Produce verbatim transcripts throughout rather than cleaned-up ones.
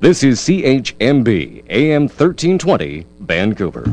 This is C H M B A M thirteen twenty Vancouver。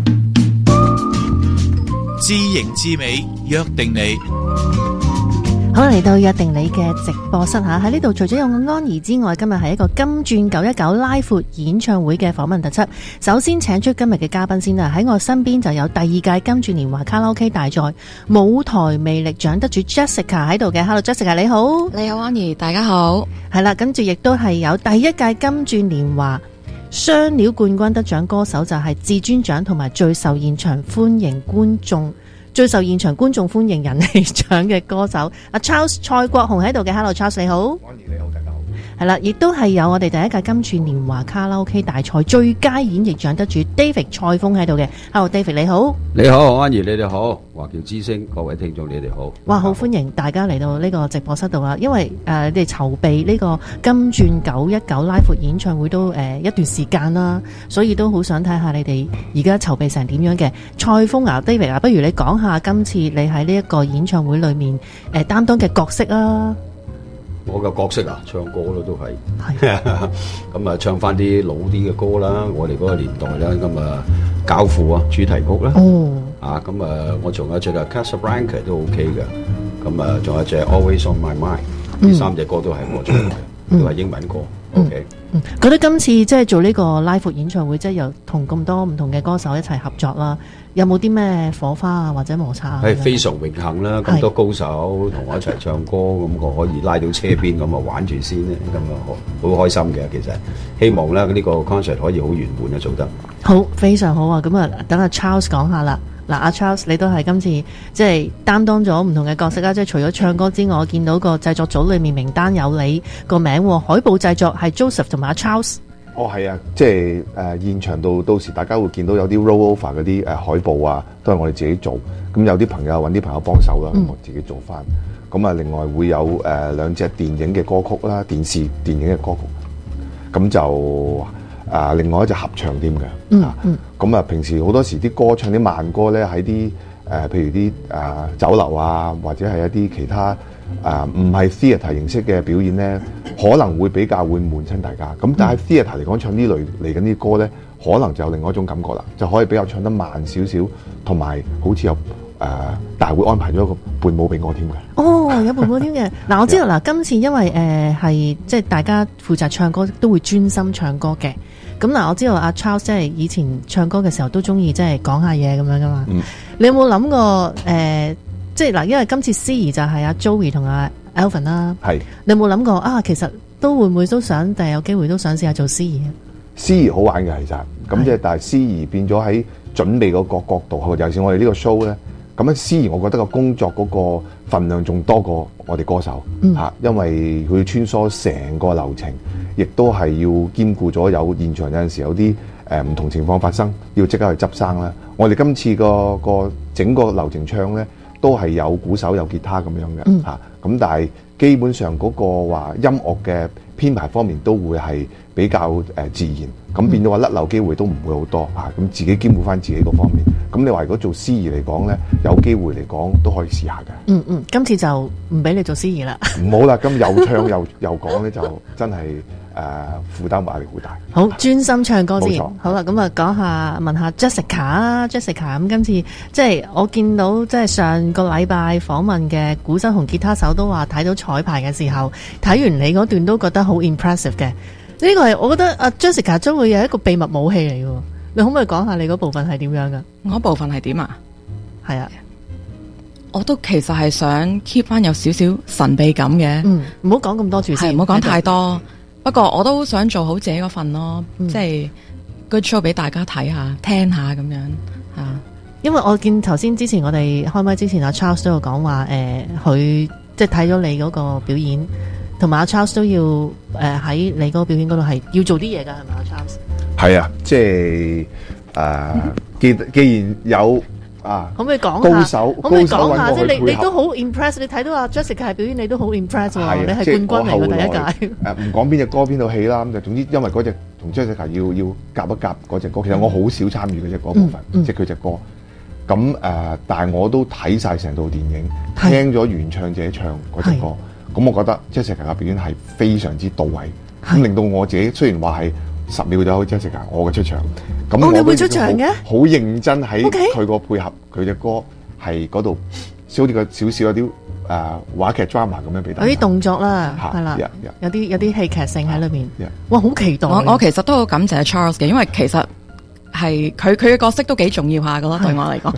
知型知美，約定你。 好，嚟到約定你嘅直播室吓，喺呢度除咗有我安怡之外，今日係一個金鑽九一九拉闊演唱會嘅訪問特輯。首先請出今日嘅嘉賓先啦，喺我身邊就有第二屆金鑽年華卡拉 OK 大賽舞台魅力獎得主 Jessica 喺度嘅。Hello Jessica， 你好。 你好安怡，大家好。 係啦，跟住亦都係有第一屆金鑽年華雙料冠軍得獎歌手，就係至尊獎同埋最受現場歡迎觀眾最受現場觀眾歡迎人氣獎嘅歌手阿 Charles 蔡國雄喺度嘅。 Hello Charles， 你好。 安怡你好，大家好。 係啦，亦都係有我哋第一屆金鑽年華卡拉 OK 大賽最佳演繹獎得主 David 蔡峰喺度嘅。 Hello David， 你好。 你好安怡，你哋好，華僑之聲各位聽眾你哋好。 哇，好歡迎大家嚟到呢個直播室度啦，因為誒、呃、你哋籌備呢個金鑽九一九拉闊演唱會都誒、呃、一段時間啦，所以都好想睇下你哋而家籌備成點樣嘅。蔡峰啊 David 啊，不如你講下今次你喺呢一個演唱會裏面誒擔、呃、當嘅角色啊。 我嘅角色啊，唱歌咯都係，咁啊唱翻啲老啲嘅歌啦，我哋嗰個年代啦，咁啊教父啊主題曲啦， 哦， 啊咁啊我仲有一隻啊 Casablanca 都 OK 嘅，咁啊仲有一隻 Always on My Mind，呢三隻歌都係我唱嘅，都係英文歌。OK， 嗯，覺得今次即係做呢個拉闊演唱會，即係又同咁多唔同嘅歌手一齊合作啦，有冇啲咩火花啊或者摩擦啊？ 係非常榮幸啦，咁多高手同我一齊唱歌，咁我可以拉到車邊咁啊玩住先咧，咁啊好好開心嘅。其實希望咧呢個 concert 可以好圓滿啊做得。好， 非常好啊！咁啊，等阿 Charles 講下啦。嗱，阿 Charles 你都係今次即係擔當咗唔同嘅角色啦，即係除咗唱歌之外，我見到個製作組裏面名單有你個名，海報製作係 Joseph 同埋阿 Charles。 哦，係啊，即係誒、呃、現場到到時大家會見到有啲 roll over 嗰啲誒海報啊，都係我哋自己做。咁有啲朋友揾啲朋友幫手啦，咁、嗯、我自己做翻。咁啊，另外會有誒、呃、兩隻電影嘅歌曲啦，電視電影嘅歌曲。咁就啊、呃，另外一隻合唱添嘅。嗯嗯。咁啊，平時好多時啲歌唱啲慢歌咧，喺啲誒，譬如啲誒、呃、酒樓啊，或者係一啲其他誒唔係 theatre 形式嘅表演咧，可能會比較會悶親大家。咁但係 theatre 嚟講，唱呢類嚟緊啲歌咧，可能就有另外一種感覺啦，就可以比較唱得慢少少，同埋好似有誒、呃，但係會安排咗一個伴舞俾我添嘅。 哦，有伴舞添嘅。嗱，我知道嗱，今次因為誒係即係大家負責唱歌都會專心唱歌嘅。咁嗱，我知道阿 Charles 即係以前唱歌嘅時候都中意即係講下嘢咁樣噶嘛。嗯、你有冇諗過誒、呃，即係嗱，因為今次司儀就係阿 Joey 同阿 Alvin 啦。係。你有冇諗過啊？其實都會唔會都想，但係有機會都想試下做司儀啊？ 司儀好玩嘅其實，咁即係但係司儀變咗喺準備嗰個角度，尤其是我哋呢個 show 咧，咁樣司儀我覺得個工作嗰個份量仲多過我哋歌手嚇、嗯啊，因為佢要穿梭成個流程。亦都係要兼顧咗有現場有陣時有啲誒唔同情況發生，要即刻去執生啦。我哋今次個個整個流程唱咧，都係有鼓手有吉他咁樣嘅嚇。咁、嗯啊、但係基本上嗰個話音樂嘅編排方面都會係比較誒、呃、自然，咁變咗話甩漏機會都唔會好多嚇。咁、啊、自己兼顧翻自己嗰方面。咁你話如果做司儀嚟講咧，有機會嚟講都可以試下嘅。嗯嗯，今次就唔俾你做司儀啦。 唔好啦，咁又唱又又講咧，就真係。誒、呃、負擔壓力好大， 好專心唱歌先。好啦，咁啊講下問下 Jessica 啊 ，Jessica 咁今次即係我見到即係上個禮拜訪問嘅鼓手同吉他手都話睇到彩排嘅時候，睇完你嗰段都覺得好 impressive 嘅。呢、這個係我覺得阿 Jessica 將會有一個秘密武器嚟嘅，你可唔可以講下你嗰部分係點樣噶？ 我部分係點啊？係啊， 我都其實係想 keep 翻有少少神秘感嘅。嗯， 唔好講咁多住先， 唔好講太多。不過我都想做好自己嗰份咯，嗯、即係 good show 俾大家睇下、聽下咁樣嚇。 因為我見頭先之前我哋開麥之前阿 Charles 都有講話，誒、呃、佢即係睇咗你嗰個表演，同埋阿 Charles 都要誒喺、呃、你嗰個表演嗰度係要做啲嘢㗎，係咪阿 Charles？ 係啊，即係誒，既既然有。啊， 可唔可以講下？ 高手， 可唔可以講下？ 即係你你都好 impress， 你睇到阿 Jessica 係表演，你都好 impress 喎。你係冠軍嚟嘅第一屆。 誒唔講邊隻歌邊套戲啦，咁就總之因為嗰隻同 Jessica 要要夾一夾嗰隻歌，其實我好少參與嗰隻歌部分，嗯嗯、即係佢隻歌。咁誒、呃，但係我都睇晒成套電影，聽咗原唱者唱嗰隻歌，咁我覺得 Jessica 嘅表演係非常之到位，咁令到我自己雖然話係十秒就好 Jessica 我嘅出場。咁哦， 我你會出場嘅？ 好認真喺 OK 佢個配合佢隻歌係嗰度，好似個少少有啲誒話劇 drama 咁樣俾大家。 有啲動作啦， 嚇係啦 yeah, yeah 有啲有啲戲劇性喺裏邊 Yeah。 哇，好期待！ 我我其實都好感謝 Charles 嘅，因為其實係佢佢嘅角色都幾重要下噶咯，對我嚟講。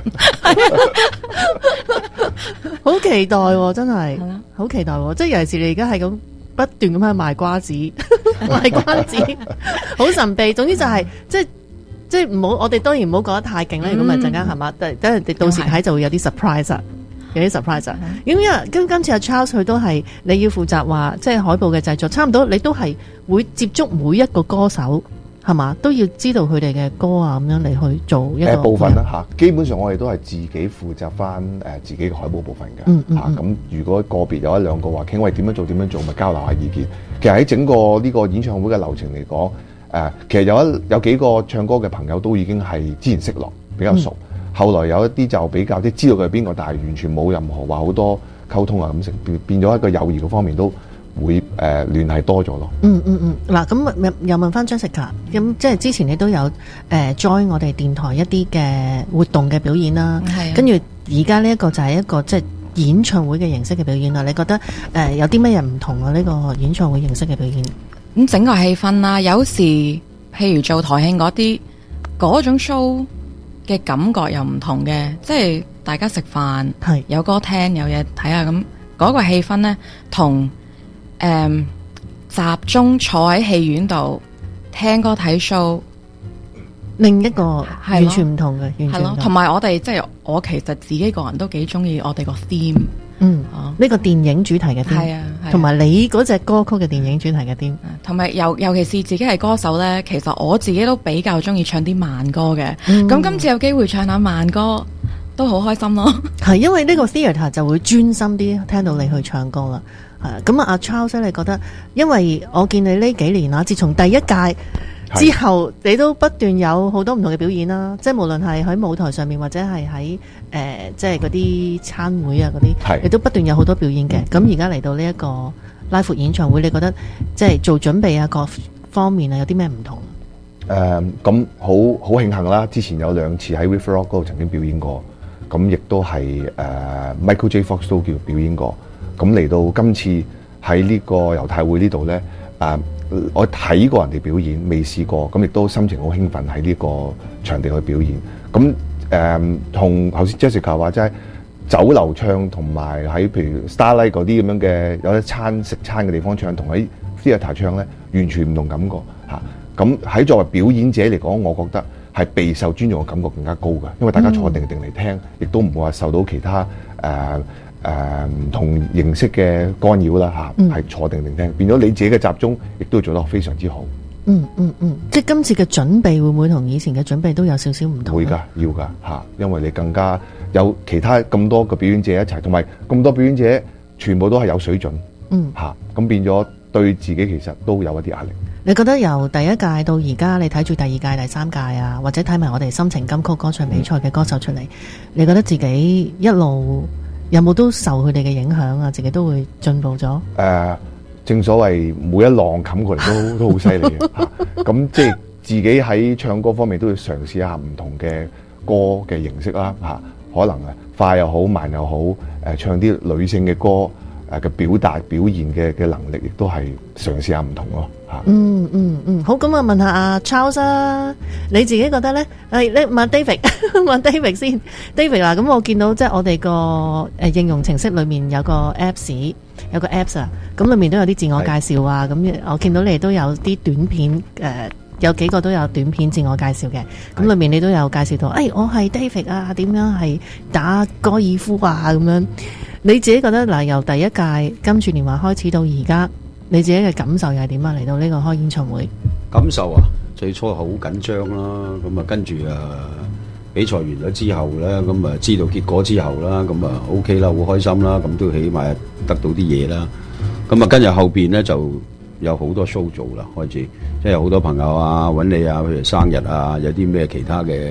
好期待喎，真係係啦好期待喎！即係尤其是你而家係咁不斷咁喺度賣瓜子，賣瓜子，好神秘。總之就係、即係即係唔好，我哋當然唔好講得太勁啦。如果唔係陣間係嘛，等等人哋到時睇就會有啲 surprise 啊，有啲 surprise 啊。咁因為今今次阿 Charles 佢都係你要負責話，即係海報嘅製作，差唔多你都係會接觸每一個歌手。係嘛，都要知道佢哋嘅歌啊，咁樣嚟去做一個、 呃、部分啦嚇。基本上我哋都係自己負責翻誒、呃、自己嘅海報部分嘅嚇。咁、 嗯嗯嗯啊、如果個別有一兩個話傾，喂點樣做點樣做，咪交流下意見。其實喺整個呢個演唱會嘅流程嚟講，誒、呃、其實有一有幾個唱歌嘅朋友都已經係之前識落比較熟，嗯、後來有一啲就比較即係知道佢係邊個，但係完全冇任何話好多溝通啊咁成變變咗一個友誼嘅方面都。會誒、呃、聯繫多咗咯。 嗯嗯嗯，嗱咁又問翻 Jessica，咁即係之前你都有誒、呃、join 我哋電台一啲嘅活動嘅表演啦， 係啊跟住而家呢一個就係一個即係演唱會嘅形式嘅表演啦。你覺得誒、呃、有啲咩嘢唔同啊？呢、這個演唱會形式嘅表演， 咁整個氣氛啦，有時譬如做台慶嗰啲嗰種 show 嘅感覺又唔同嘅，即係大家食飯係有歌聽有嘢睇下，咁嗰、那個氣氛咧同。誒、um, 集中坐喺戲院度聽歌睇 show， 另一個完全唔同嘅，完全唔同。 同埋我哋即係我其實自己個人都幾中意我哋個 theme， 嗯，呢、 啊、 個電影主題嘅 theme， 係啊， 同埋你嗰隻歌曲嘅電影主題嘅 theme， 同埋尤尤其是自己係歌手咧，其實我自己都比較中意唱啲慢歌嘅。咁、 嗯、 今次有機會唱下慢歌，都好開心咯。 係因為呢個 theatre 就會專心啲聽到你去唱歌啦。係咁啊，阿 Charles 你覺得？因為我見你呢幾年啦，自從第一屆之後，你都不斷有好多唔同嘅表演啦。即係無論係喺舞台上面，或者係喺誒，即係嗰啲餐會啊嗰啲，你都不斷有好多表演嘅。咁而家嚟到呢一個拉闊演唱會，你覺得即係做準備啊，各方面啊，有啲咩唔同？ 誒、呃，咁好好慶幸啦！之前有兩次喺 River Rock 嗰度曾經表演過，咁亦都係誒、呃、Michael J. Fox 都叫表演過。咁嚟到今次喺呢個猶太會呢度呢，誒，我睇過人哋表演，未試過，咁亦都心情好興奮喺呢個場地去表演。咁誒，同頭先 Jessica 話齋酒樓唱，同埋喺譬如 Starlight 嗰啲咁樣嘅有一餐食餐嘅地方唱，同喺 theatre 唱呢，完全唔同感覺嚇。咁喺作為表演者嚟講，我覺得係備受尊重嘅感覺更加高嘅，因為大家坐定定嚟聽，亦都唔會話受到其他誒。呃誒、呃、唔同形式嘅干擾啦嚇，係、嗯、坐定定聽，變咗你自己嘅集中，亦都做得非常之好。 嗯嗯嗯，即係今次嘅準備會唔會同以前嘅準備都有少少唔同？ 會㗎，要㗎嚇，因為你更加有其他咁多個表演者一齊，同埋咁多表演者全部都係有水準。嗯嚇，咁變咗對自己其實都有一啲壓力。你覺得由第一屆到而家，你睇住第二屆、第三屆啊，或者睇埋我哋心情金曲歌唱比賽嘅歌手出嚟、嗯，你覺得自己一路有冇都受佢哋嘅影響啊？自己都會進步咗。誒、呃，正所謂每一浪冚過嚟都都好犀利嘅嚇。咁即係自己喺唱歌方面都要嘗試下唔同嘅歌嘅形式啦嚇、啊。可能啊快又好，慢又好，誒、呃、唱啲女性嘅歌誒嘅、呃、表達表現嘅嘅能力，亦都係嘗試下唔同咯嚇、啊。嗯嗯嗯，好，咁啊問下阿 Charles 啊，你自己覺得咧？誒，你問 David 問 David 先 ，David 啊，咁我見到即係我哋個誒應用程式裏面有個 Apps， 有個 Apps 啊，咁裏面都有啲自我介紹啊，咁我見到你都有啲短片誒、呃，有幾個都有短片自我介紹嘅，咁裏面你都有介紹到，誒、哎，我係 David 啊，點樣係打高爾夫啊，咁樣，你自己覺得嗱，由第一屆金柱年華開始到而家，你自己嘅感受又係點啊？嚟到呢個開演唱會， 感受啊，最初好緊張啦，咁啊跟住啊比賽完咗之後咧，咁啊知道結果之後啦，咁啊 OK 啦，好開心啦，咁都起碼得到啲嘢啦。咁啊跟住後邊咧就有好多 show 做啦，開始即係有好多朋友啊揾你啊，譬如生日啊，有啲咩其他嘅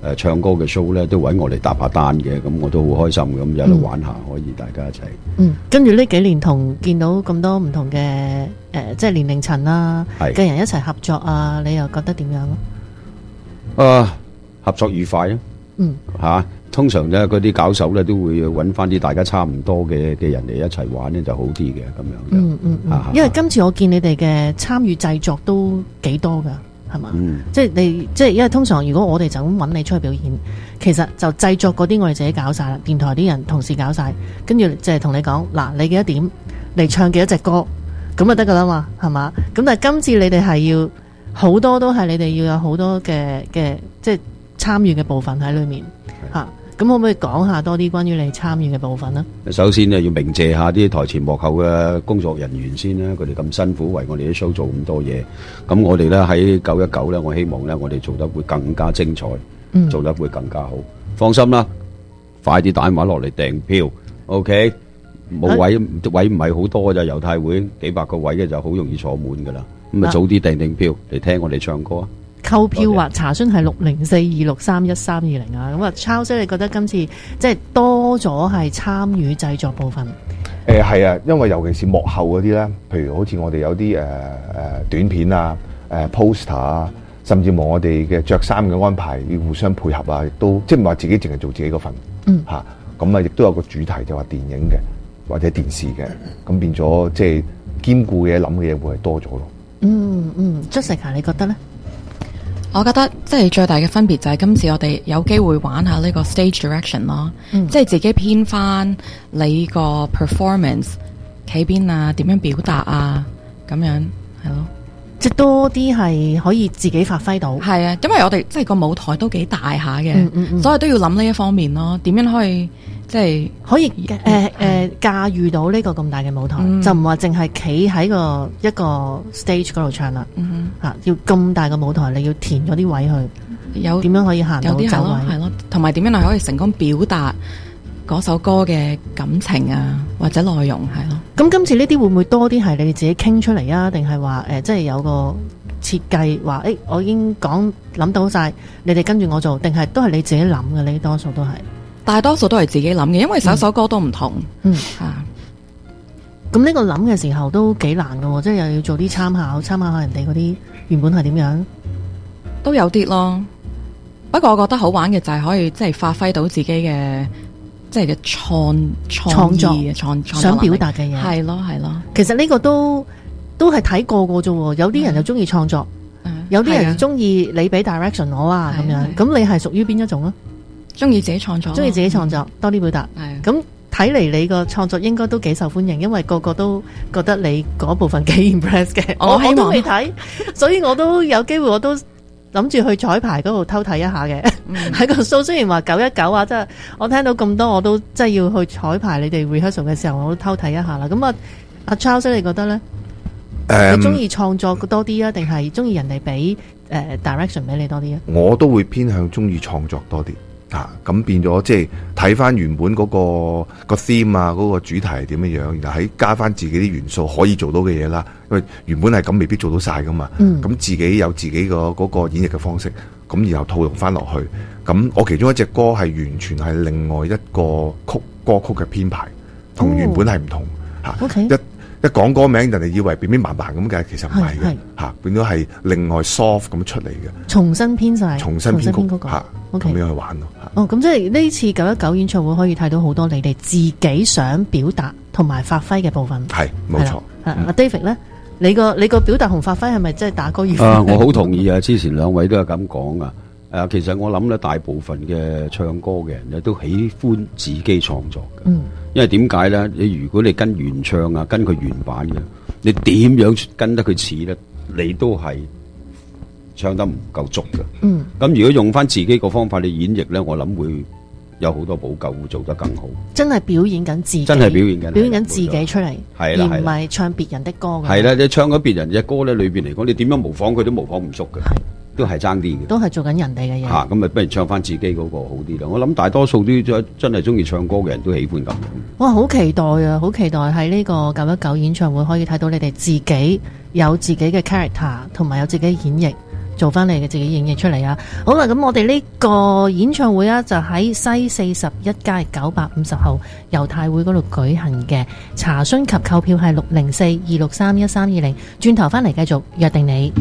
誒唱歌嘅 show 咧，都揾我嚟搭下單嘅，咁我都好開心咁有得玩下，可以大家一齊。 嗯，跟住呢幾年同見到咁多唔同嘅誒、呃，即係年齡層啦嘅人一齊合作啊，你又覺得點樣咯？ 啊，合作愉快啊！ 嗯， 嚇、啊，通常咧嗰啲搞手咧都會揾翻啲大家差唔多嘅嘅人嚟一齊玩咧就好啲嘅咁樣。 嗯嗯嗯， 啊、 因為今次我見你哋嘅參與製作都幾多㗎。係嘛？嗯、即係你，即係因為通常如果我哋就咁揾你出去表演，其實就製作嗰啲我哋自己搞晒啦，電台啲人同事搞晒，跟住就係同你講嗱，你幾多點嚟唱幾多隻歌，咁就得噶啦嘛，係嘛？咁但係今次你哋係要好多都係你哋要有好多嘅嘅即係參與嘅部分喺裏面吓。咁可唔可以講下多啲關於你參與嘅部分呢？ 首先呢，要鳴謝下啲台前幕後嘅工作人員先啦，佢哋咁辛苦為我哋啲 show 做咁多嘢。咁我哋咧喺九一九咧，我希望咧我哋做得會更加精彩，嗯、做得會更加好。放心啦，快啲打電話落嚟訂票 ，OK？ 冇位、啊、位唔係好多㗎咋，猶太會幾百個位嘅就好容易坐滿噶啦。咁啊早啲訂訂票嚟聽我哋唱歌啊！ 購票或查詢係六零四二六三一三二零啊！咁啊，Charles，你覺得今次即係多咗係參與製作部分？ 誒係啊，因為尤其是幕後嗰啲咧，譬如好似我哋有啲誒誒短片啊、誒、呃、poster 啊，甚至乎我哋嘅着衫嘅安排要互相配合啊，亦都即係唔係話自己淨係做自己嗰份，嗯嚇，咁啊亦都有個主題就話電影嘅或者電視嘅，咁變咗即係兼顧嘅嘢、諗嘅嘢會係多咗咯。嗯嗯，Jessica，你覺得咧？ 我覺得即係最大嘅分別就係今次我哋有機會玩下呢個 stage direction 咯，嗯、即係自己編翻你個 performance 企邊啊，點樣表達啊，咁樣係咯， 即係多啲係可以自己發揮到。係啊，因為我哋即係個舞台都幾大下嘅，嗯嗯嗯，所以都要諗呢一方面咯，點樣可以即係可以誒誒駕馭到呢個咁大嘅舞台，嗯、就唔話淨係企喺個一個 stage 嗰度唱啦。嗯啊！要咁大個舞台，你要填咗啲位去，有點樣可以行到走位？係咯，同埋點樣係可以成功表達嗰首歌嘅感情啊，或者內容係咯。 咁今次呢啲會唔會多啲係你哋自己傾出嚟啊？定係話誒，即係有個設計話誒，我已經講諗到晒，你哋跟住我做，定係都係你自己諗嘅？呢多數都係， 大多數都係自己諗嘅，因為首首歌都唔同。嗯啊。 咁呢個諗嘅時候都幾難㗎喎，即係又要做啲參考，參考下人哋嗰啲原本係點樣， 都有啲咯。不過我覺得好玩嘅就係可以即係發揮到自己嘅即係嘅創創作嘅創創想表達嘅嘢， 係咯係咯。 其實呢個都都係睇個個啫，有啲人就中意創作，嗯、有啲人就中意你俾 direction 我啊咁樣。咁你係屬於邊一種啊？ 中意自己創作， 中意自己創作，嗯、多啲表達。係咁。睇嚟你個創作應該都幾受歡迎，因為個個都覺得你嗰部分幾 impress 嘅。我我都未睇，所以我都有機會我都諗住去彩排嗰度偷睇一下嘅。喺、嗯、個 show 雖然話九一九啊，即係我聽到咁多，我都即係要去彩排你哋 rehearsal 嘅時候，我都偷睇一下啦。咁啊，阿 Charles 你覺得咧？嗯、你中意創作多啲啊，定係中意人哋俾誒 direction 俾你多啲啊？ 我都會偏向中意創作多啲。啊，咁變咗即係睇翻原本嗰、嗰個、個 theme 啊，嗰、嗰個主題係點樣樣，然後喺加翻自己啲元素可以做到嘅嘢啦。因為原本係咁，未必做到晒噶嘛。咁、嗯、自己有自己個嗰個演繹嘅方式，咁然後套用翻落去。咁我其中一隻歌係完全係另外一個曲歌曲嘅編排，同原本係唔同嚇。 哦 okay. 一一講歌名，人哋以為變變慢慢咁嘅，其實唔係嘅嚇，變咗係另外 soft 咁出嚟嘅， 重新編晒， 重新編曲嚇，咁、那個 okay. 樣去玩咯。 哦，咁即係呢次九一九演唱會可以睇到好多你哋自己想表達同埋發揮嘅部分。 係冇錯。 阿、嗯、David 咧，你個你個表達同發揮係咪即係打高爾夫？ 啊，我好同意啊！之前兩位都係咁講啊。誒，其實我諗咧，大部分嘅唱歌嘅人咧都喜歡自己創作嘅。嗯。因為點解咧？你如果你跟原唱啊，跟佢原版嘅，你點樣跟得佢似咧？你都係唱得唔夠足嘅。嗯。咁如果用翻自己個方法嚟演繹咧，我諗會有好多補救，會做得更好。 真係表演緊自己， 真係表演緊， 表演緊自己出嚟， 係啦， 而唔係唱別人的歌嘅。 係啦，你唱咗別人嘅歌咧，裏邊嚟講，你點樣模仿佢都模仿唔足嘅。係。都係爭啲嘅， 都係做緊人哋嘅嘢。 嚇，咁咪不如唱翻自己嗰個好啲啦。我諗大多數啲真真係中意唱歌嘅人都喜歡咁樣。 哇，好期待啊！好期待喺呢個九一九演唱會可以睇到你哋自己有自己嘅 character，同埋有自己嘅演繹， 做翻你嘅自己演繹出嚟啊！好啦，咁我哋呢個演唱會啊，就喺西四十一街九百五十號猶太會嗰度舉行嘅。查詢及購票係六零四二六三一三二零。轉頭翻嚟繼續約定你。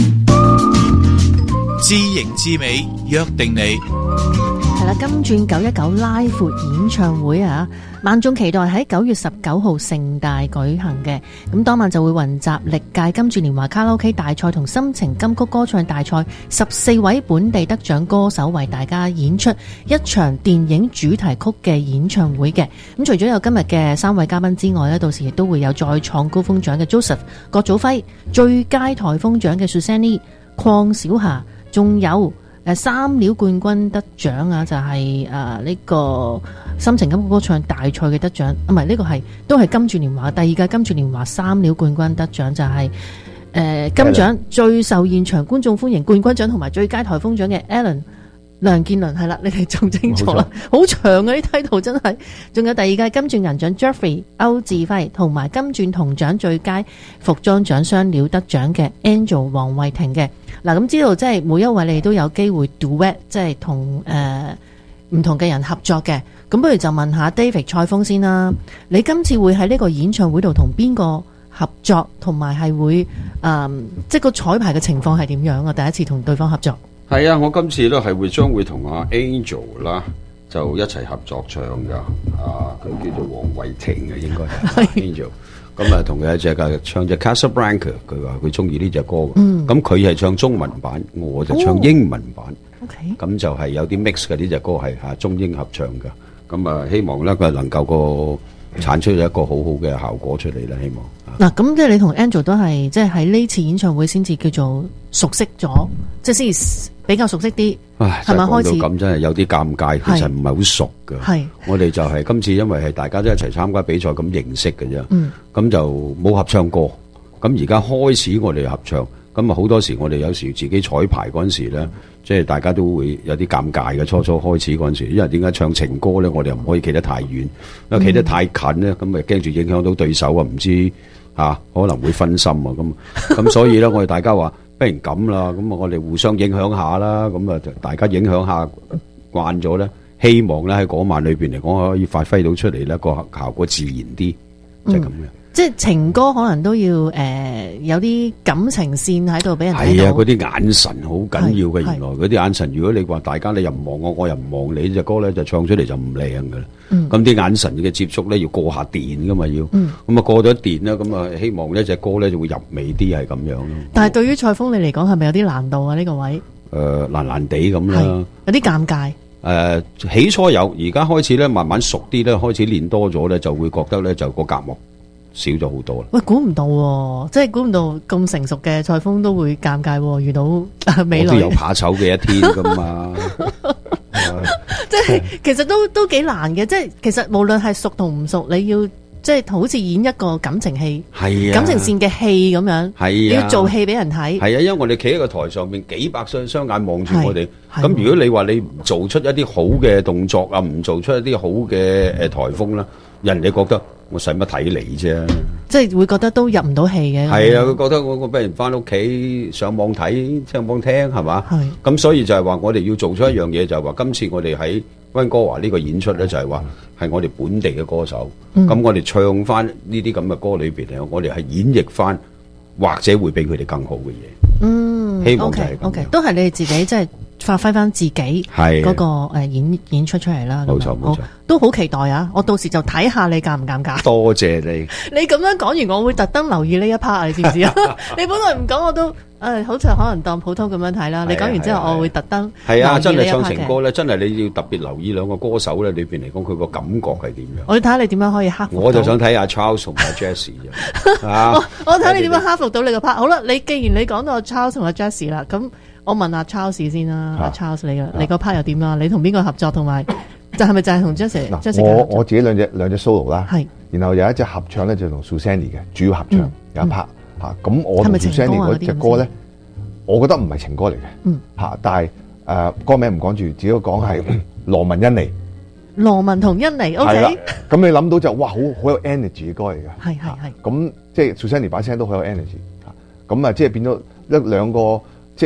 知型知美約定你。 係啦，金鑽九一九拉闊演唱會啊，萬眾期待喺九月十九號盛大舉行嘅。咁當晚就會雲集歷屆金鑽年華卡拉 OK 大賽同心情金曲歌唱大賽十四位本地得獎歌手為大家演出一場電影主題曲嘅演唱會嘅。咁除咗有今日嘅三位嘉賓之外呢，到時亦都會有再創高峰獎嘅 Joseph 郭祖輝、最佳台風獎嘅 Susanne、鄺小霞，仲有誒三料冠軍得獎啊，就係誒呢個心情金曲歌唱大賽嘅得獎，唔係呢個係都係金鑽年華第二屆金鑽年華三料冠軍得獎，就係、是、誒、呃、金獎最受現場觀眾歡迎冠軍獎同埋最佳台風獎嘅 Alan 梁建麟。係啦，你哋仲清楚啦，好長啊啲 title 真係。仲有第二屆金鑽銀獎 Jeffrey 歐志輝同埋金鑽銅獎最佳服裝獎雙料得獎嘅 Angel 黃慧婷嘅。嗱，咁知道即係每一位你哋都有機會 duet， 即係同誒唔同嘅人合作嘅。咁不如就問下 David 蔡鋒先啦。你今次會喺呢個演唱會度同邊個合作，同埋係會誒、呃、即係個彩排嘅情況係點樣啊？第一次同對方合作。 係啊，我今次咧係會將會同阿 Angel 啦，就一齊合作唱噶。啊，佢叫做黃慧婷嘅，應該係 Angel。咁啊，同佢一隻嘅唱隻 Casablanca， 佢話佢中意呢隻歌。嗯。咁佢係唱中文版，我就唱英文版。OK。咁就係有啲 mix 嘅呢隻歌係嚇中英合唱嘅。咁啊，希望咧佢能夠個產出咗一個好好嘅效果出嚟啦，希望。 嗱，咁即係你同 Angel 都係即係喺呢次演唱會先至叫做熟悉咗，即係先至比較熟悉啲。 唉， 係咪開始咁真係有啲尷尬，其實唔係好熟㗎。係，我哋就係今次因為係大家都一齊參加比賽咁認識嘅啫。嗯，咁就冇合唱歌。咁而家開始我哋合唱，咁啊好多時我哋有時自己彩排嗰陣時咧，即係大家都會有啲尷尬嘅。初初開始嗰陣時，因為點解唱情歌咧，我哋又唔可以企得太遠，因為企得太近咧，咁咪驚住影響到對手啊，唔知。啊，可能會分心啊，咁咁所以咧，我哋大家話不如咁啦，咁啊，我哋互相影響下啦，咁啊，大家影響下慣咗咧，希望咧喺嗰晚裏邊嚟講可以發揮到出嚟咧，個效果自然啲，就係咁嘅。即係情歌可能都要誒、呃、有啲感情線喺度俾人睇到。 係啊，嗰啲眼神好緊要嘅，原來嗰啲眼神，如果你話大家你又唔望我，我又唔望你，呢隻歌咧就唱出嚟就唔靚噶啦。咁啲、嗯、眼神嘅接觸咧要過下電噶嘛，要咁啊、嗯、過咗電啦，咁啊希望呢隻歌咧就會入味啲，係咁樣咯。但係對於蔡鋒你嚟講係咪有啲難度啊？呢、這個位誒、呃、難難地咁啦，有啲尷尬。誒、呃、起初有，而家開始咧慢慢熟啲咧，開始練多咗咧，就會覺得咧就個隔膜少咗好多啦。喂，估唔到、啊，即係估唔到咁成熟嘅蔡鋒都會尷尬、啊，遇到美女。我都有怕醜嘅一天噶嘛。即係其實都都幾難嘅，即係其實無論係熟同唔熟，你要即係好似演一個感情戲，係啊，感情線嘅戲咁樣，係啊，你要做戲俾人睇，係啊，因為我哋企喺個台上面，幾百雙雙眼望住我哋，咁如果你話你唔做出一啲好嘅動作啊，唔做出一啲好嘅誒台風啦，人哋覺得我使乜睇你啫？即係會覺得都入唔到戲嘅。係啊，佢覺得我我不如翻屋企上網睇，上網聽係嘛？係。咁所以就係話我哋要做出一樣嘢，就係話今次我哋喺溫哥華呢個演出咧，就係話係我哋本地嘅歌手。咁、嗯、我哋唱翻呢啲咁嘅歌裏邊咧，我哋係演繹翻，或者會比佢哋更好嘅嘢。嗯，希望就係咁。O K，都係你哋自己即係發揮翻自己嗰個誒演演出出嚟啦。冇錯冇錯，都好期待啊！我到時就睇下你尷唔尷尬。多謝你。你咁樣講完，我會特登留意呢一 part，你知唔知啊？你本來唔講我都誒，好似可能當普通咁樣睇啦。你講完之後，我會特登係啊，真係唱情歌咧，真係你要特別留意兩個歌手咧裏邊嚟講，佢個感覺係點樣？我要睇下你點樣可以克服。我就想睇下 Charles 同埋 Jessie 啫。啊，我睇你點樣克服到你個 part。好啦，你既然你講到 Charles 同埋 Jessie 啦，咁。我問阿 Charles 先啦，阿 Charles 你嘅你個 part 又點啊？你同邊個合作？同埋就係咪就係同 Jessie？我我自己兩隻兩隻 solo 啦，係。然後有一隻合唱咧，就同 Susanne 嘅主要合唱有一 part 嚇。咁我同 Susanne 嗰隻歌咧，我覺得唔係情歌嚟嘅嚇，但係誒歌名唔講住，只要講係羅文欣妮。羅文同欣妮 ，OK。咁你諗到就哇，好好有 energy 嘅歌嚟嘅，係係係。咁即係 Susanne 把聲都好有 energy 嚇。咁啊，即係變咗一兩個即係。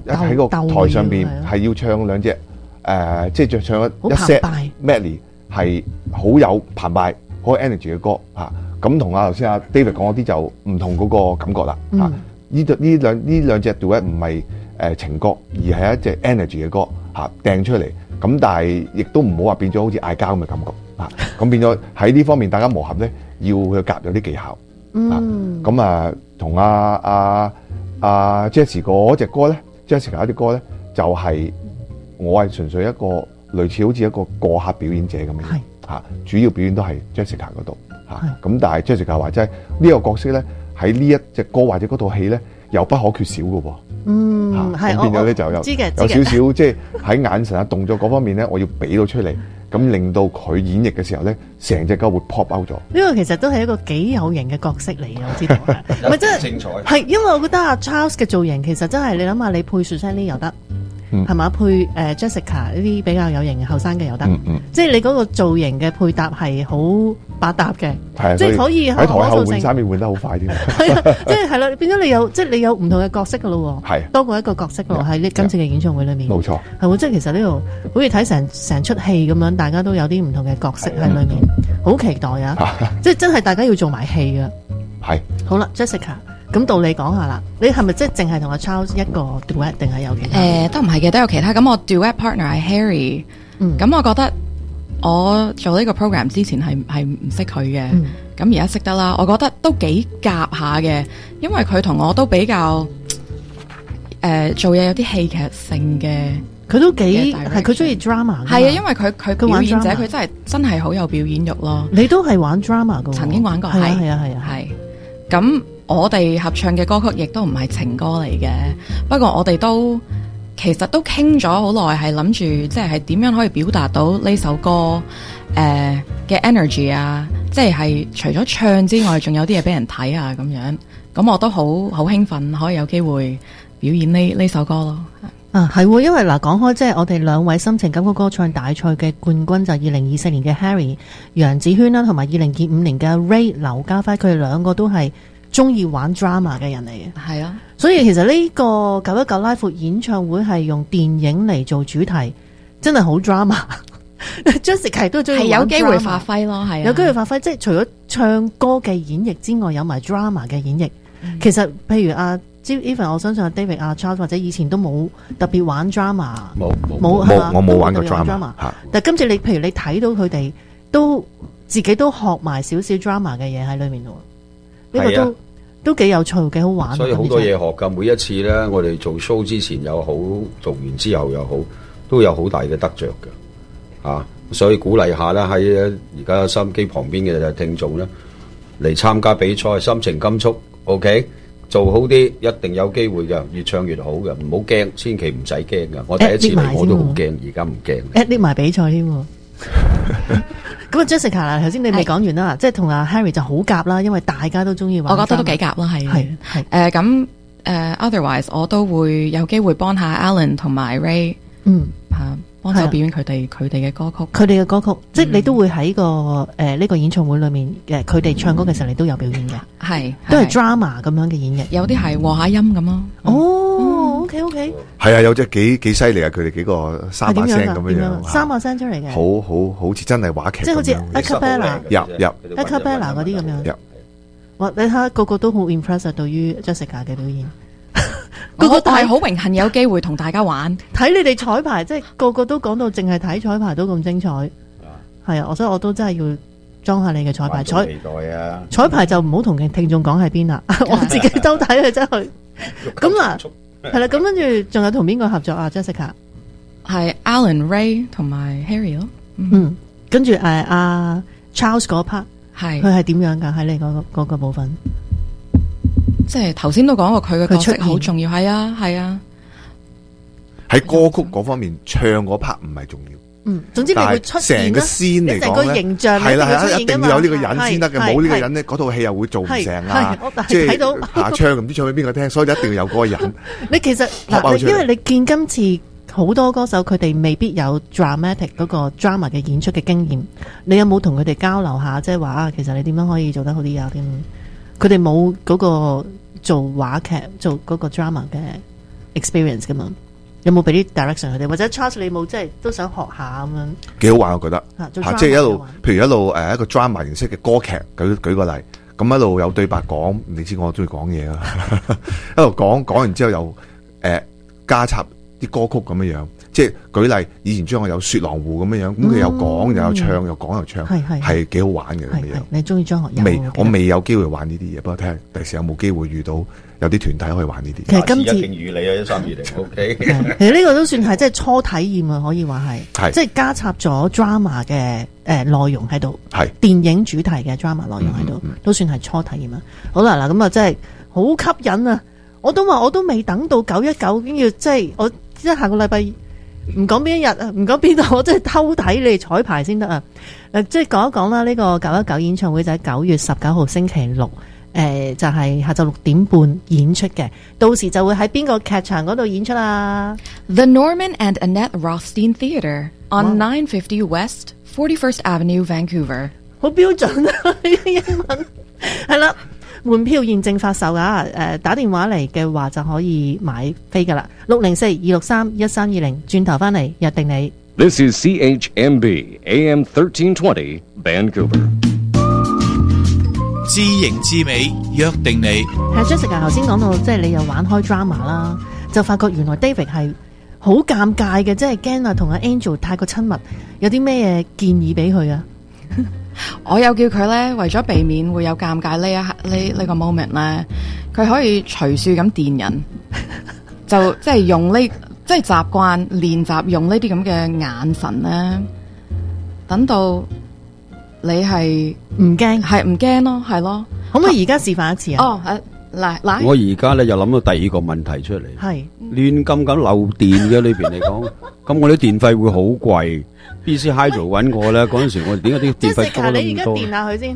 喺個台上邊係要唱兩隻誒，即係著唱一一 set medley 係好有澎湃、好有 energy 嘅歌嚇。咁同阿頭先阿 David 講嗰啲就唔同嗰個感覺啦嚇。呢對呢兩呢兩隻 duet 唔係誒情歌，而係一隻 energy 嘅歌嚇掟出嚟。咁但係亦都唔好話變咗好似嗌交咁嘅感覺嚇。咁變咗喺呢方面大家磨合咧，要去夾有啲技巧。嗯。咁啊，同阿阿阿 Jessie 嗰隻歌咧 ，Jessica 嗰啲歌咧，就係、是、我係純粹一個類似好似一個過客表演者咁樣嚇，主要表演都係 Jessica 嗰度嚇。咁但係 Jessica 話齋呢個角色咧，喺呢一隻歌或者嗰套戲咧，又不可缺少嘅喎。 嗯，係、啊、 變咗咧就有有少少即係喺眼神啊動作嗰方面咧，我要俾到出嚟。咁令到佢演繹嘅時候咧，成隻歌會 pop out 咗。呢個其實都係一個幾有型嘅角色嚟嘅，我知道。唔係真係精彩。係因為我覺得阿 Charles 嘅造型其實真係你諗下，你配 Susanne 又得，係、嗯、嘛？配誒、呃、Jessica 呢啲比較有型嘅後生嘅又得，嗯嗯、即係你嗰個造型嘅配搭係好百搭嘅，即係可以喺台後換衫要換得好快啲。係啊，即係係啦，變咗你有即係你有唔同嘅角色噶咯喎，多過一個角色咯喺呢今次嘅演唱會裏面。冇錯，係喎，即係其實呢度好似睇成成出戲咁樣，大家都有啲唔同嘅角色喺裏面，好期待啊！即係真係大家要做埋戲噶。係。好啦 ，Jessica。咁到你講下啦，你係咪即係淨係同阿 Charles 一個 duet 定係有其他？ 誒，都唔係嘅，都有其他。咁我 duet partner 係 Harry，嗯，咁我覺得我做呢個 program 之前係係唔識佢嘅，咁而家識得啦。我覺得都幾夾下嘅，因為佢同我都比較誒、呃、做嘢有啲戲劇性嘅， 佢都幾係佢中意 drama。係啊，因為佢佢表演者佢真係真係好有表演欲咯。 你都係玩 drama 噶？ 曾經玩過，係啊係啊係啊係。咁我哋合唱嘅歌曲亦都唔係情歌嚟嘅，不過我哋都其實都傾咗好耐，係諗住即係點樣可以表達到呢首歌誒嘅、呃、energy 啊，即係係除咗唱之外，仲有啲嘢俾人睇啊咁樣。咁我都好好興奮，可以有機會表演呢呢首歌咯。 啊，係喎，因為嗱講開，即係我哋兩位心情感覺歌唱大賽嘅冠軍就係二零二四年嘅 Harry 楊子軒啦，同埋二零二五年嘅 Ray 劉家輝，佢哋兩個都係中意玩 drama 嘅人嚟嘅。係啊，所以其實呢個九一九拉闊演唱會係用電影嚟做主題，真係好 drama。Jessica 都中意玩 drama， 係有機會發揮咯，係啊，有機會發揮，即係除咗唱歌嘅演繹之外，有埋 drama 嘅演繹。嗯、其實譬如阿 Even 我相信阿 David 阿 Charles 或者以前都冇特別玩 drama， 冇冇冇，我冇玩過 drama。但係今次你譬如你睇到佢哋都自己都學埋少少 drama 嘅嘢喺裏面咯，呢、呢個都、啊、都幾有趣，幾好玩。 所以好多嘢學㗎。每一次咧，我哋做 show 之前又好，做完之後又好，都有好大嘅得着嘅。啊，所以鼓勵下啦，喺而家收音機旁邊嘅聽眾咧，嚟參加比賽，心情感觸 OK。做好啲，一定有機會嘅，越唱越好嘅，唔好驚，千祈唔使驚嘅。我第一次嚟我都好驚，而家唔驚。at 列埋比賽添。咁啊 ，Jessica 啦，頭先你未講完啦，即係同阿 Harry 就好夾啦，因為大家都中意玩。 我覺得都幾夾啦，係係係。誒咁誒，otherwise 我都會有機會幫下 Alan 同埋 Ray，嗯嚇。幫手表演佢哋佢哋嘅歌曲， 佢哋嘅歌曲，嗯、即係你都會喺個誒呢、呃這個演唱會裏面誒，佢哋唱歌嘅時候，你都有表演嘅，係、嗯、都係 drama 咁樣嘅演繹， 有啲係和下音咁咯。 哦 ，OK OK， 係啊，有隻幾幾犀利啊！佢哋幾個三把聲咁樣樣， 三把聲出嚟嘅， 好好好似真係話劇， 即係好似 acapella 入入 acapella 嗰啲咁樣。哇！你睇下個個都好 impressive 對於 Jessica 嘅表演。 個個係好榮幸有機會同大家玩， 睇你哋彩排，即係個個都講到淨係睇彩排都咁精彩，係啊！我所以我都真係要裝下你嘅彩排彩。期待啊！彩排就唔好同聽眾講喺邊啦，我自己都睇佢真係。咁啊，係啦，咁跟住仲有同邊個合作啊 ？Jessica 係 Alan、Ray 同埋 Harry 咯。 嗯，跟住誒阿 Charles 嗰 part 係佢係點樣噶？喺你嗰個嗰個部分。 即係頭先都講過佢嘅角色好重要，係啊係啊。 喺歌曲嗰方面唱嗰 part 唔係重要， 嗯，總之你會出現成個先嚟講咧，係啦係啦，一定要有呢個人先得嘅，冇呢個人咧，嗰套戲又會做唔成啊。即係睇到下唱唔知唱俾邊個聽，所以一定要有嗰個人。 你其實嗱，因為你見今次好多歌手佢哋未必有 dramatic 嗰個 drama 嘅演出嘅經驗，你有冇同佢哋交流下？即係話啊，其實你點樣可以做得好啲啊？佢哋冇嗰個做話劇做嗰個 drama 嘅 experience 噶嘛？有冇俾啲 direction 佢哋，或者 Charles 你冇即係都想學下咁樣？ 幾好玩我覺得嚇， 即係一路，譬如一路誒、呃、一個 drama 形式嘅歌劇，舉舉個例，咁一路有對白講，你知我中意講嘢啦，一路講講完之後又誒、呃、加插啲歌曲咁樣樣。即係舉例，以前將我有雪狼湖咁樣樣，咁佢又講又有唱，又講又唱，係係係幾好玩嘅咁樣。 你中意張學友？ 未，我未有機會玩呢啲嘢，不過睇下第時有冇機會遇到有啲團體可以玩呢啲。 其實今次一定與你啊，一三二零 ，OK。 其實呢個都算係即係初體驗啊，可以話係， 係即係加插咗 drama 嘅誒內容喺度， 係電影主題嘅 drama 內容喺度，都算係初體驗啊。好啦，嗱咁啊，真係好吸引啊！我都話我都未等到九一九，跟住即係我即係下個禮拜。唔講邊一日啊，唔講邊度，我真係偷睇你哋彩排先得啊！誒，即係講一講啦，呢個九一九演唱會就喺九月十九號星期六，誒、呃，就係、是、下晝六點半演出嘅。到時就會喺邊個劇場嗰度演出啊 ？The Norman and Annette Rothstein Theatre on nine fifty West forty-first Avenue, Vancouver。 好標準啊！呢啲英文係啦。門票現正發售啊！誒，打電話嚟嘅話就可以買飛噶啦，六零四二六三一三二零，轉頭翻嚟約定你。 This is C H M B A M thirteen twenty Vancouver。 知型知美約定你。 係 Jessica 頭先講到，即係你又玩開 drama 啦，就發覺原來 David 係好尷尬嘅，即係驚啊同阿 Angel 太過親密，有啲咩建議俾佢啊？ 我有叫佢咧，為咗避免會有尷尬呢一刻呢呢個 moment 咧，佢可以隨處咁電人，就即係用呢即係習慣練習用呢啲咁嘅眼神咧，等到你係唔驚， 係唔驚咯，係咯。 可唔可以而家示範一次啊？ 哦，嗱嗱， 我而家咧又諗到第二個問題出嚟， 係亂咁咁漏電嘅裏邊嚟講，咁我啲電費會好貴。B C Hydro 揾我咧，嗰陣時我哋點解啲電費多得咁多？ 你而家電下佢先，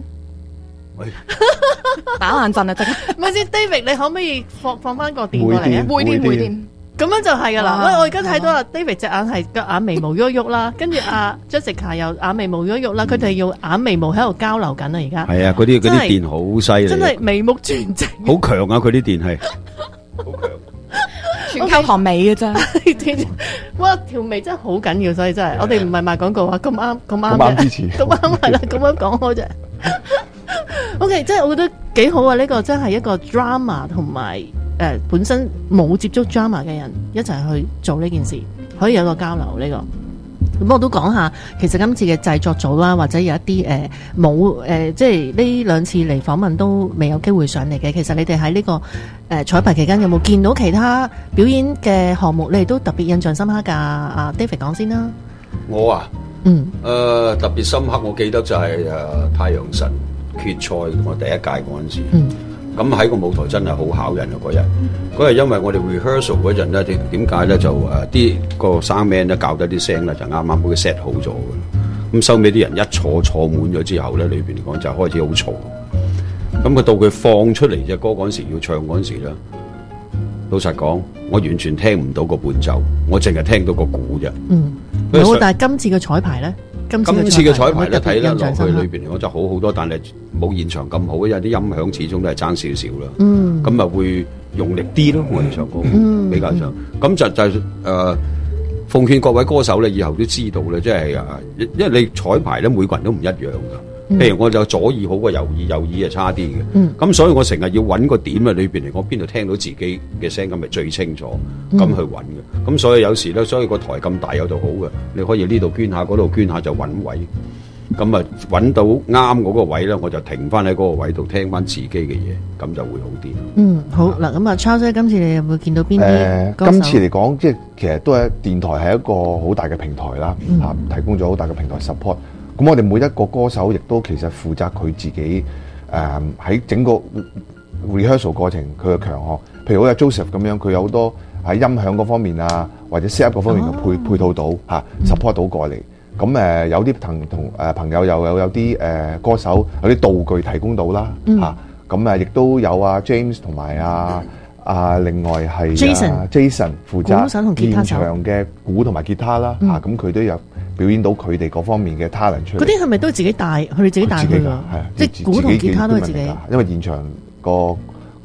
打冷震啊！即刻， 唔係先 ，David，你可唔可以放放翻個電過嚟啊？ 回電回電， 咁樣就係噶啦。喂，我而家睇到啊 ，David 隻眼係個眼眉毛喐喐啦，跟住阿 Jessica 又眼眉毛喐喐啦，佢哋用眼眉毛喺度交流緊啊！而家係啊，嗰啲嗰啲電好犀利， 真係眉目全淨， 好強啊！佢啲電係好強。 全靠行眉嘅啫， 哇！條眉真係好緊要，所以真係我哋唔係賣廣告啊，咁啱咁啱咁啱支持， 咁啱係啦，咁樣講開啫。OK， 即係我覺得幾好啊！呢、這個真係一個 drama 同埋誒本身冇接觸 drama 嘅人一齊去做呢件事，可以有個交流呢、這個。咁我都講下，其實今次嘅製作組啦，或者有一啲誒冇誒，即係呢兩次嚟訪問都未有機會上嚟嘅。其實你哋喺呢個誒、呃、彩排期間有冇見到其他表演嘅項目，你哋都特別印象深刻㗎？阿 David 講先啦。 我啊，嗯，誒、呃、特別深刻，我記得就係、是、誒、呃、太陽神決賽我第一屆嗰陣時。嗯。咁喺個舞台真係好考人啊！嗰日，嗰日因為我哋 rehearsal 嗰陣咧，點點解咧就誒啲、呃那個 sound man 咧校得啲聲咧就啱啱好 set 好咗嘅。咁收尾啲人一坐坐滿咗之後咧，裏邊嚟講就開始好嘈。咁佢到佢放出嚟隻歌嗰陣時要唱嗰陣時咧，老實講，我完全聽唔到個伴奏，我淨係聽到個鼓啫。 嗯，好，但係今次嘅彩排咧。今次嘅彩排咧睇得落去裏邊嚟講就好好多，但係冇現場咁好，因為啲音響始終都係爭少少啦。嗯，咁啊會用力啲咯，我哋唱歌、嗯、比較上。咁、嗯、就就誒、呃，奉勸各位歌手咧，以後都知道咧，即係啊，因為你彩排咧，每個人都唔一樣噶。譬如我就左耳好過右耳，右耳係差啲嘅。咁、嗯、所以我成日要揾個點啊，裏邊嚟講邊度聽到自己嘅聲咁咪最清楚，咁、嗯、去揾嘅。咁所以有時咧，所以個台咁大有度好嘅，你可以呢度捐下，嗰度捐下就揾位。咁啊揾到啱嗰個位咧，我就停翻喺嗰個位度聽翻自己嘅嘢，咁就會好啲。 嗯，好嗱，咁啊 Charles，今次你有冇見到邊啲歌手？ 今次嚟講，即係其實都係電台係一個好大嘅平台啦，嚇、嗯、提供咗好大嘅平台 support。咁我哋每一個歌手亦都其實負責佢自己誒喺、呃、整個 rehearsal 過程佢嘅強項，譬如好似 Joseph 咁樣，佢有好多喺音響嗰方面啊，或者 set up 嗰方面嘅配、哦、配套到嚇、啊、support 到過嚟。咁誒、呃、有啲同同誒朋友又有有啲誒、呃、歌手有啲道具提供到啦嚇。咁誒亦都有啊 James 同埋啊啊另外係 Jason Jason 負責現場嘅鼓同埋吉他啦嚇。咁佢都有表演到佢哋嗰方面嘅 talent 出嚟。 嗰啲係咪都自己帶？佢哋自己帶去㗎？ 係啊， 即係鼓同吉他都係自己。 因為現場個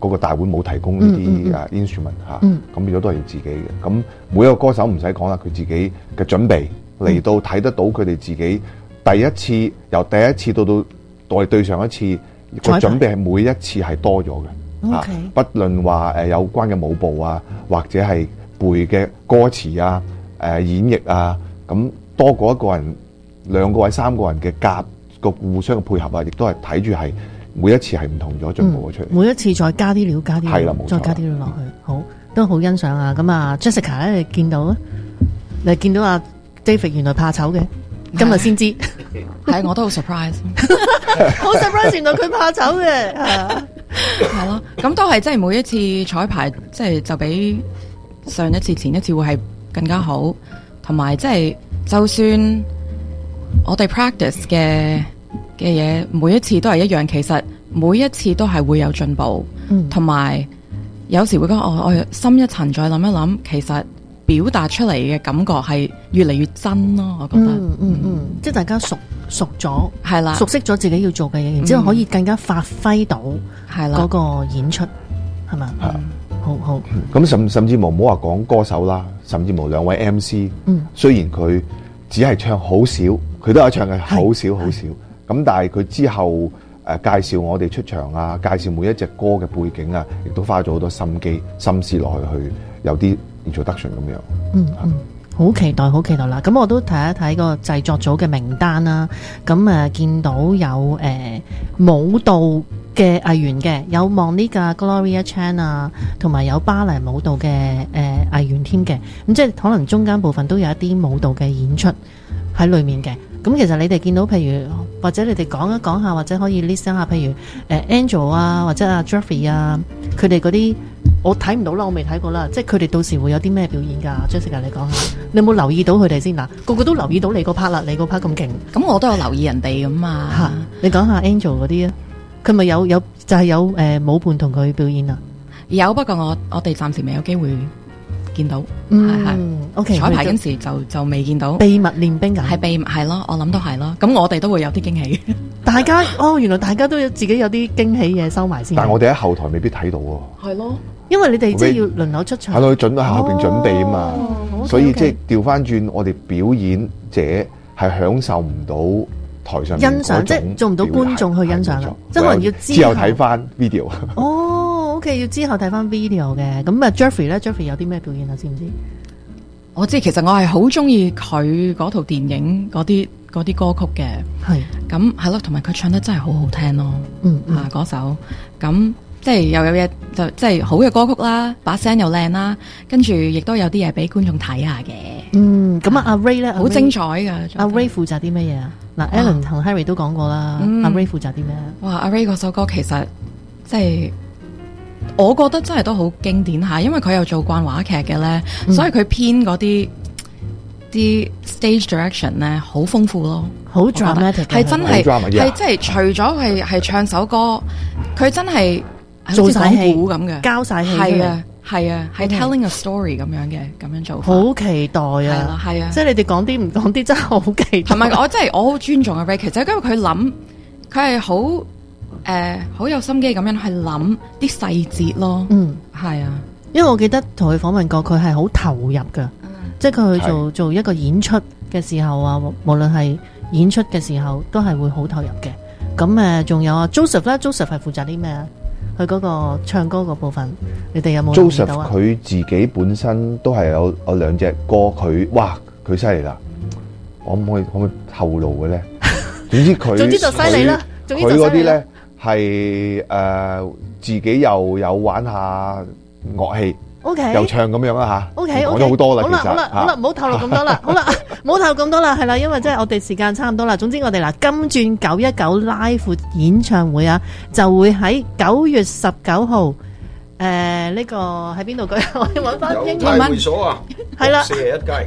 嗰個大會冇提供呢啲誒 instrument 嚇，咁變咗都係要自己嘅。咁每一個歌手唔使講啦，佢自己嘅準備嚟到睇得到佢哋自己第一次由第一次到到對對上一次個準備係每一次係多咗嘅。啊，不論話誒有關嘅舞步啊，或者係背嘅歌詞啊、誒演繹啊，咁多過一個人、兩個或三個人嘅夾個互相嘅配合啊，亦都係睇住係每一次係唔同咗進步咗出嚟。 每一次再加啲料，加啲料，再加啲料落去，好都好欣賞啊！咁啊 ，Jessica 咧，你見到啊？你見到阿 David 原來怕醜嘅，今日先知， 係我都好 surprise， 好 surprise 原來佢怕醜嘅， 係咯，咁都係即係每一次彩排，即係就比上一次、前一次會係更加好，同埋即係就算我哋 practice 嘅嘅嘢，每一次都係一樣，其實每一次都係會有進步，同埋、嗯、有時會講我我深一層再諗一諗，其實表達出嚟嘅感覺係越嚟越真咯，我覺得， 嗯嗯嗯，即係大家熟熟咗， 係啦， 熟悉咗自己要做嘅嘢，然之後可以更加發揮到係啦嗰個演出，係嘛？ 係， 好好。 咁甚甚至乎唔好話講歌手啦，甚至乎兩位 M C，嗯，雖然佢只係唱好少，佢都有唱嘅好少好少，咁但係佢之後誒、呃、介紹我哋出場啊，介紹每一隻歌嘅背景啊，亦都花咗好多心機心思落去，去有啲 introduction 咁樣。 嗯嗯，好期待，好期待啦！咁我都睇一睇個製作組嘅名單啦。咁誒、呃、見到有誒、呃、舞蹈嘅藝員嘅，有 Monica Gloria Chan 啊，同埋有芭蕾舞蹈嘅誒藝員添嘅。咁即係可能中間部分都有一啲舞蹈嘅演出喺裏面嘅。咁其實你哋見到，譬如或者你哋講一講下，或者可以 list 下，譬如誒、呃、Angel 啊，或者阿 Jeffrey 啊，佢哋嗰啲我睇唔到啦，我未睇過啦。即係佢哋到時會有啲咩表演㗎 Jessica 你講下，你有冇留意到佢哋先嗱？個個都留意到你個 part 啦，你個 part 咁勁。 咁我都有留意人哋咁嘛嚇，你講下 Angel 嗰啲啊，佢咪有有就係、是、有誒、呃、舞伴同佢表演啊？ 有，不過我我哋暫時未有機會見到， 嗯，係 OK。 彩排嗰時就就未見到。 秘密練兵啊， 係秘密係咯，我諗都係咯。咁我哋都會有啲驚喜。 大家哦，原來大家都有自己有啲驚喜嘢收埋先。 但係我哋喺後台未必睇到喎。 係咯， 因為你哋即係要輪流出場。 係咯，準喺後邊準備啊嘛。 哦 okay, 所以即係調翻轉，我哋表演者係享受唔到台上欣賞，即係做唔到觀眾去欣賞啦。即係可能要之後睇翻 video。 哦 ，OK， 要之後睇翻 video 嘅。咁啊 ，Jeffrey 咧 ，Jeffrey 有啲咩表演啊？知唔知？ 我知，其實我係好中意佢嗰套電影嗰啲嗰啲歌曲嘅， 係咁係咯，同埋佢唱得真係好好聽咯， 嗯啊嗰首，咁即係又有嘢就即係好嘅歌曲啦，把聲又靚啦，跟住亦都有啲嘢俾觀眾睇下嘅。 嗯，咁啊阿 Ray 咧好精彩噶， 阿 Ray 負責啲乜嘢啊？嗱 ，Alan 同 Harry 都講過啦，阿 Ray 負責啲咩？ 哇，阿 Ray 嗰首歌其實即係。我覺得真係都好經典下，因為佢有做慣話劇嘅咧，嗯、所以佢編嗰啲啲 stage direction 咧好豐富咯， 好 dramatic， 係真係係即係除咗係係唱首歌，佢真係做晒戲咁嘅， 交晒戲， 係啊係啊係 telling a story 咁樣嘅咁樣做法， 好期待啊！ 係啊， 即係你哋講啲唔講啲真係好期待。同埋我真係我好尊重阿 Ray，其實因為佢諗佢係好。誒，好、呃、有心機咁樣去諗啲細節咯。嗯，係啊， 因為我記得同佢訪問過，佢係好投入噶，嗯、即係佢去做做一個演出嘅時候啊，無論係演出嘅時候，都係會好投入嘅。咁誒，仲有啊 Joseph 咧 ，Joseph 係負責啲咩啊？佢嗰個唱歌個部分，你哋有冇留意到啊 Joseph 佢自己本身都係有有兩隻歌，佢哇佢犀利啦！我可唔可以可唔可以透露嘅咧？總之佢， 總之就犀利啦。 佢嗰啲咧。係誒、呃、自己又有玩下樂器 ，OK， 又唱咁樣啦吓 ，OK， 講咗好多啦， 好啦好啦好啦，唔好透露咁多啦，好啦，唔好透露咁多啦，係啦，因為即係我哋時間差唔多啦。總之我哋嗱金鑽九一九拉闊演唱會啊，就會喺九月十九號，誒、呃、呢、這個喺邊度舉？我要揾翻英文。 有會所啊， 係啦， 四十一街。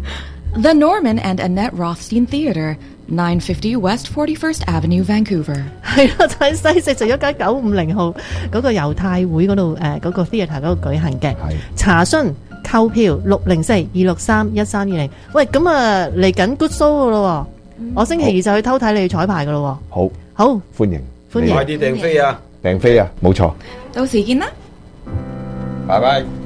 The Norman and Annette Rothstein Theatre。nine fifty West forty-first Avenue, Vancouver。 係咯，就喺西食就一間九五零號嗰個猶太會嗰度誒嗰個 theatre 嗰度舉行嘅。查詢購票六零四二六三一三二零。喂，咁啊嚟緊 Good Show 噶咯，嗯、我星期二就去偷睇你彩排噶咯。 好， 好， 歡迎， 歡迎， 快啲訂飛啊！ 訂飛啊，冇錯。 到時見啦。 拜拜。